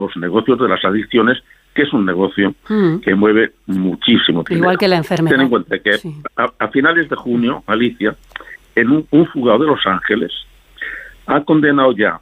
los negocios de las adicciones, que es un negocio que mueve muchísimo dinero. Igual que la enfermedad. Ten en cuenta que a finales de junio, Alicia, en un juzgado de Los Ángeles, ha condenado ya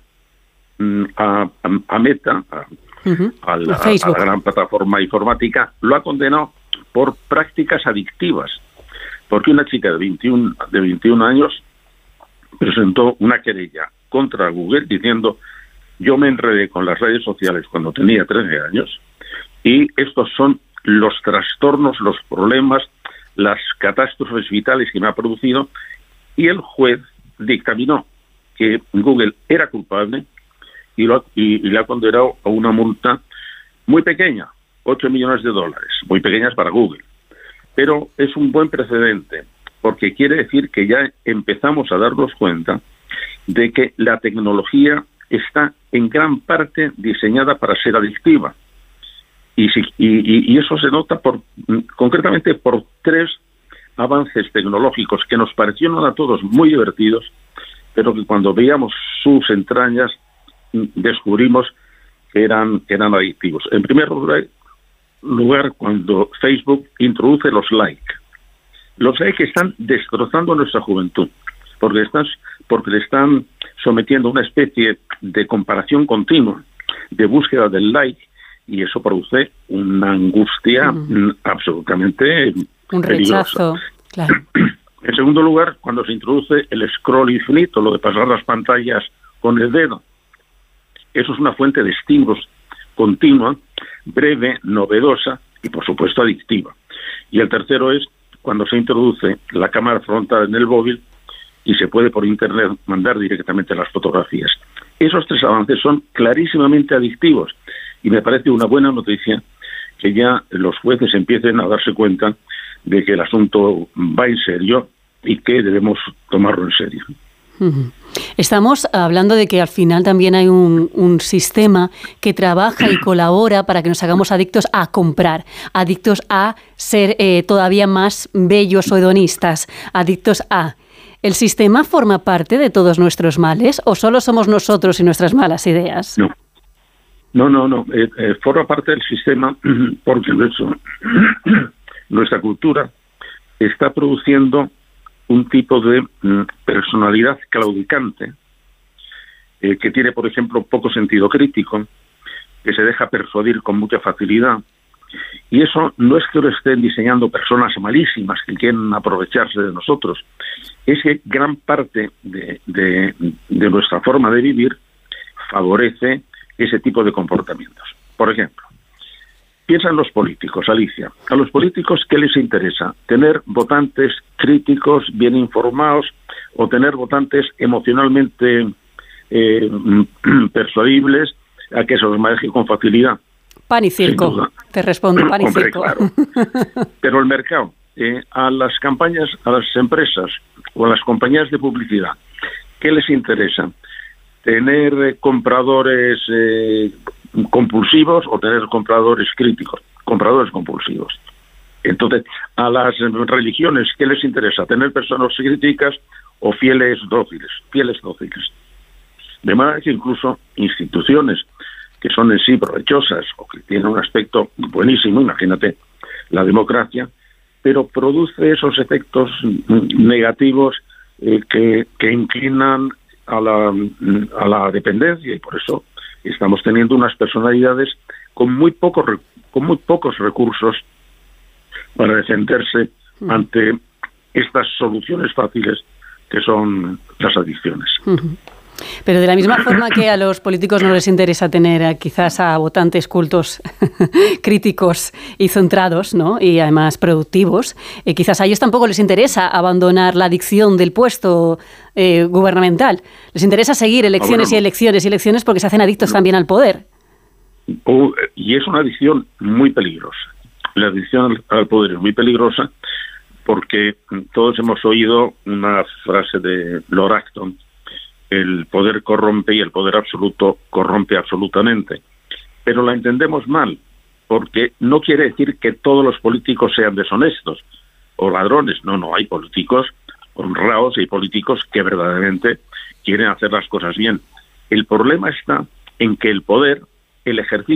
a Meta, a la gran plataforma informática, lo ha condenado por prácticas adictivas, porque una chica de 21 años presentó una querella contra Google diciendo: yo me enredé con las redes sociales cuando tenía 13 años y estos son los trastornos, los problemas, las catástrofes vitales que me ha producido, y el juez dictaminó que Google era culpable y le ha condenado a una multa muy pequeña, $8 millones, muy pequeñas para Google. Pero es un buen precedente, porque quiere decir que ya empezamos a darnos cuenta de que la tecnología está en gran parte diseñada para ser adictiva. Y eso se nota concretamente por 3 avances tecnológicos que nos parecieron a todos muy divertidos, pero que cuando veíamos sus entrañas descubrimos que eran adictivos. En primer lugar, cuando Facebook introduce los likes. Los likes están destrozando nuestra juventud, porque le están sometiendo a una especie de comparación continua, de búsqueda del like, y eso produce una angustia absolutamente un peligrosa. Rechazo, claro. En segundo lugar, cuando se introduce el scroll infinito, lo de pasar las pantallas con el dedo, eso es una fuente de estímulos continua, breve, novedosa y, por supuesto, adictiva. Y el tercero es cuando se introduce la cámara frontal en el móvil y se puede por Internet mandar directamente las fotografías. Esos 3 avances son clarísimamente adictivos y me parece una buena noticia que ya los jueces empiecen a darse cuenta de que el asunto va en serio y que debemos tomarlo en serio. Estamos hablando de que al final también hay un sistema que trabaja y colabora para que nos hagamos adictos a comprar, adictos a ser todavía más bellos o hedonistas, adictos a... ¿El sistema forma parte de todos nuestros males o solo somos nosotros y nuestras malas ideas? No. Forma parte del sistema porque nuestra cultura está produciendo un tipo de personalidad claudicante que tiene, por ejemplo, poco sentido crítico, que se deja persuadir con mucha facilidad. Y eso no es que lo estén diseñando personas malísimas que quieren aprovecharse de nosotros, es que gran parte de nuestra forma de vivir favorece ese tipo de comportamientos. Por ejemplo, piensa en los políticos, Alicia. A los políticos, ¿qué les interesa? ¿Tener votantes críticos, bien informados, o tener votantes emocionalmente persuadibles a que se los maneje con facilidad? Pan y circo. Te respondo, pan y circo. Claro. Pero el mercado, a las campañas, a las empresas o a las compañías de publicidad, ¿qué les interesa? ¿Tener compradores compulsivos o tener compradores críticos? Compradores compulsivos. Entonces, a las religiones, ¿qué les interesa? ¿Tener personas críticas o fieles dóciles? De manera que incluso instituciones que son en sí provechosas o que tienen un aspecto buenísimo, imagínate la democracia, pero produce esos efectos negativos que inclinan a la dependencia, y por eso estamos teniendo unas personalidades con muy pocos recursos para defenderse ante estas soluciones fáciles que son las adicciones. Pero de la misma forma que a los políticos no les interesa tener quizás a votantes cultos, críticos y centrados, ¿no? Y además productivos, quizás a ellos tampoco les interesa abandonar la adicción del puesto gubernamental. Les interesa seguir elecciones y elecciones porque se hacen adictos también al poder. Y es una adicción muy peligrosa. La adicción al poder es muy peligrosa porque todos hemos oído una frase de Lord Acton: el poder corrompe y el poder absoluto corrompe absolutamente. Pero la entendemos mal, porque no quiere decir que todos los políticos sean deshonestos o ladrones. No, hay políticos honrados y políticos que verdaderamente quieren hacer las cosas bien. El problema está en que el poder, el ejercicio